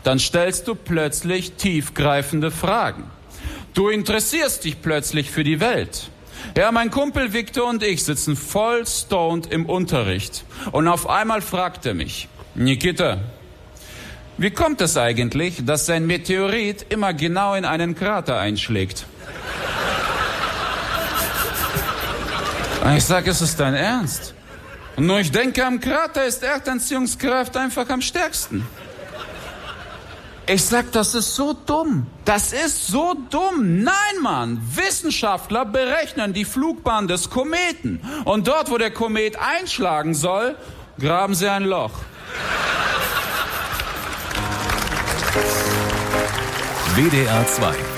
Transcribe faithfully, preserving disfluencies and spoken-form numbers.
dann stellst du plötzlich tiefgreifende Fragen. Du interessierst dich plötzlich für die Welt. Ja, mein Kumpel Victor und ich sitzen voll stoned im Unterricht. Und auf einmal fragt er mich: Nikita, wie kommt es eigentlich, dass sein Meteorit immer genau in einen Krater einschlägt? Ich sag, ist es dein Ernst? Nur ich denke, am Krater ist Erdanziehungskraft einfach am stärksten. Ich sag, das ist so dumm. Das ist so dumm. Nein, Mann. Wissenschaftler berechnen die Flugbahn des Kometen. Und dort, wo der Komet einschlagen soll, graben sie ein Loch. W D R zwei